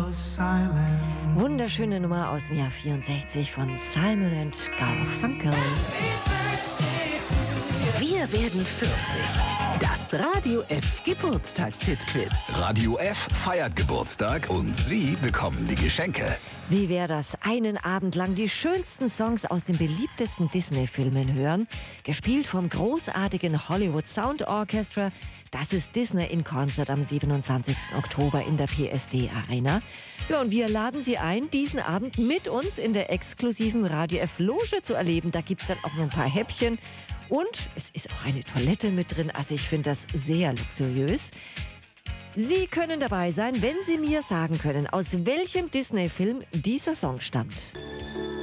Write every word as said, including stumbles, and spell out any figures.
Wunderschöne Nummer aus dem Jahr vierundsechzig von Simon and Garfunkel. Wir werden vierzig. Das Radio F Geburtstagshit-Quiz. Radio F feiert Geburtstag und Sie bekommen die Geschenke. Wie wäre das? Einen Abend lang die schönsten Songs aus den beliebtesten Disney-Filmen hören. Gespielt vom großartigen Hollywood Sound Orchestra. Das ist Disney in Konzert am siebenundzwanzigsten Oktober in der P S D Arena. Ja, und wir laden Sie ein, diesen Abend mit uns in der exklusiven Radio F Loge zu erleben. Da gibt es dann auch noch ein paar Häppchen. Und es ist auch eine Toilette mit drin. Also ich finde das sehr luxuriös. Sie können dabei sein, wenn Sie mir sagen können, aus welchem Disney-Film dieser Song stammt.